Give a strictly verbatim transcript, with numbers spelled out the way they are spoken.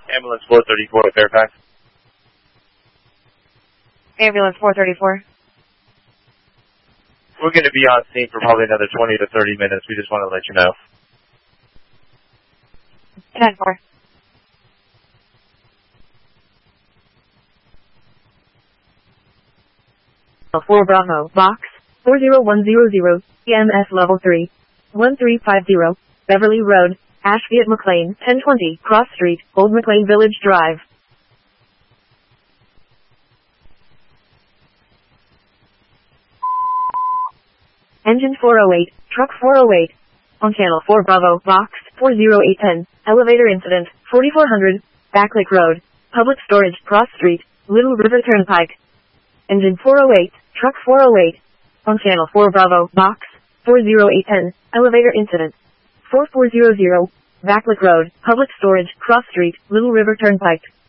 Ambulance four thirty-four with Fairfax. Ambulance four thirty-four. We're going to be on scene for probably another twenty to thirty minutes. We just want to let you know. ten four. four Bravo, box, four zero one zero zero, E M S level three, one three five zero, Beverly Road, Ashby at McLean, ten twenty, Cross Street, Old McLean Village Drive. Engine four oh eight, truck four oh eight, on channel four Bravo, box, four zero eight one zero, elevator incident, forty-four hundred, Backlake Road, public storage, Cross Street, Little River Turnpike. Engine four oh eight, truck four oh eight, on channel four Bravo, box, four zero eight one zero, elevator incident, four four zero zero, Backlake Road, public storage, Cross Street, Little River Turnpike.